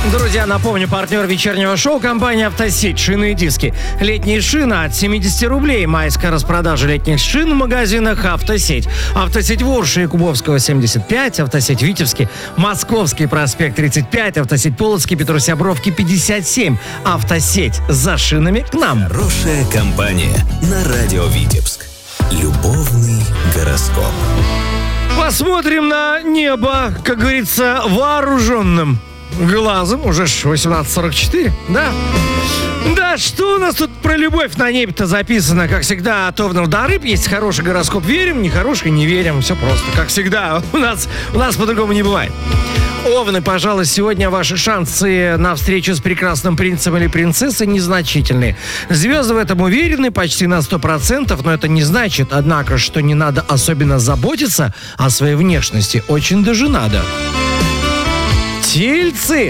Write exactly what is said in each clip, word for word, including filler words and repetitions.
Друзья, напомню, партнер вечернего шоу — компания «Автосеть». Шины и диски. Летние шины от семьдесят рублей. Майская распродажа летних шин в магазинах «Автосеть». «Автосеть» Ворши и Кубовского, семьдесят пять. «Автосеть» Витебский, Московский проспект, тридцать пять. «Автосеть» Полоцкий, Петросябровки, пятьдесят семь. «Автосеть». За шинами к нам. Хорошая компания на радио Витебск. Любовный гороскоп. Посмотрим на небо, как говорится, вооруженным глазом. Уже восемнадцать сорок четыре, да? Да, что у нас тут про любовь на небе-то записано? Как всегда, от овнов до рыб. Есть хороший гороскоп — верим, нехороший — не верим. Все просто. Как всегда, у нас, у нас по-другому не бывает. Овны, пожалуй, сегодня ваши шансы на встречу с прекрасным принцем или принцессой незначительные. Звезды в этом уверены почти на сто процентов, но это не значит, однако, что не надо особенно заботиться о своей внешности. Очень даже надо. Тельцы.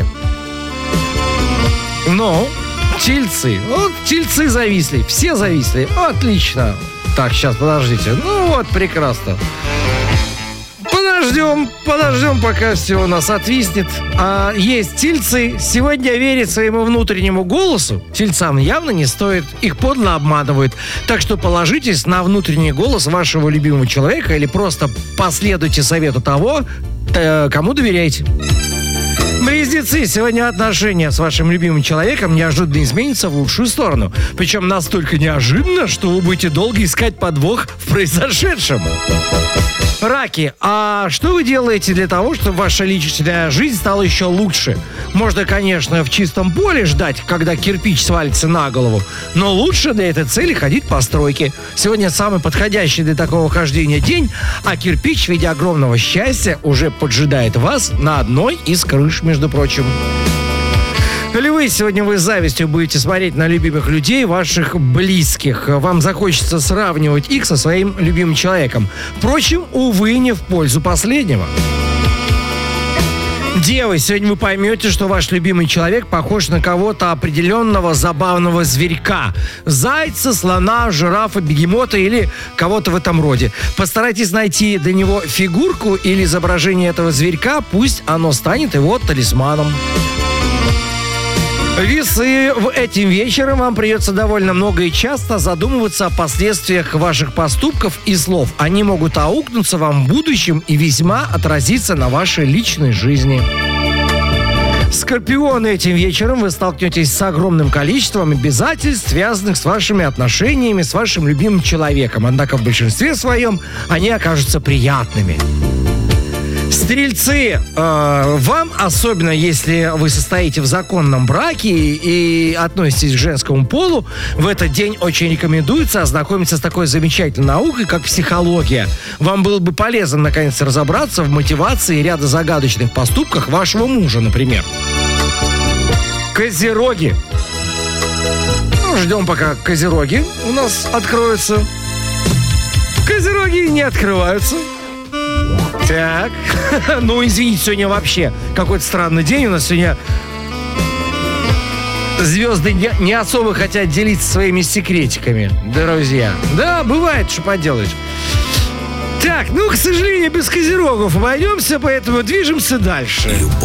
Ну, тельцы. Вот тельцы зависли. Все зависли. Отлично. Так, сейчас, подождите. Ну вот, прекрасно. Подождем, подождем, пока все у нас отвиснет. А есть тельцы. Сегодня верить своему внутреннему голосу тельцам явно не стоит. Их подло обманывают. Так что положитесь на внутренний голос вашего любимого человека или просто последуйте совету того, кому доверяете. Близнецы, сегодня отношения с вашим любимым человеком неожиданно изменятся в лучшую сторону. Причем настолько неожиданно, что вы будете долго искать подвох в произошедшем. Раки, а что вы делаете для того, чтобы ваша личная жизнь стала еще лучше? Можно, конечно, в чистом поле ждать, когда кирпич свалится на голову, но лучше для этой цели ходить по стройке. Сегодня самый подходящий для такого хождения день, а кирпич в виде огромного счастья уже поджидает вас на одной из крыш, между прочим. Львы, сегодня вы с завистью будете смотреть на любимых людей, ваших близких. Вам захочется сравнивать их со своим любимым человеком. Впрочем, увы, не в пользу последнего. Девы, сегодня вы поймете, что ваш любимый человек похож на кого-то определенного забавного зверька. Зайца, слона, жирафа, бегемота или кого-то в этом роде. Постарайтесь найти для него фигурку или изображение этого зверька, пусть оно станет его талисманом. Весы, этим вечером вам придется довольно много и часто задумываться о последствиях ваших поступков и слов. Они могут аукнуться вам в будущем и весьма отразиться на вашей личной жизни. Скорпионы, этим вечером вы столкнетесь с огромным количеством обязательств, связанных с вашими отношениями с вашим любимым человеком. Однако в большинстве своем они окажутся приятными. Стрельцы, э, вам, особенно если вы состоите в законном браке и относитесь к женскому полу, в этот день очень рекомендуется ознакомиться с такой замечательной наукой, как психология. Вам было бы полезно, наконец, разобраться в мотивации ряда загадочных поступках вашего мужа, например. Козероги. Ну, ждем, пока козероги у нас откроются. Козероги не открываются. Так, ну, извините, сегодня вообще какой-то странный день. У нас сегодня звезды не, не особо хотят делиться своими секретиками, друзья. Да, бывает, что поделаешь. Так, ну, к сожалению, без козерогов обойдемся, поэтому движемся дальше. Любовь.